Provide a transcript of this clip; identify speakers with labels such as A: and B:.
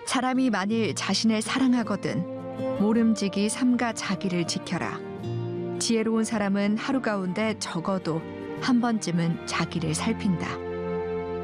A: 사람이 만일 자신을 사랑하거든 모름지기 삼가 자기를 지켜라. 지혜로운 사람은 하루 가운데 적어도 한 번쯤은 자기를 살핀다.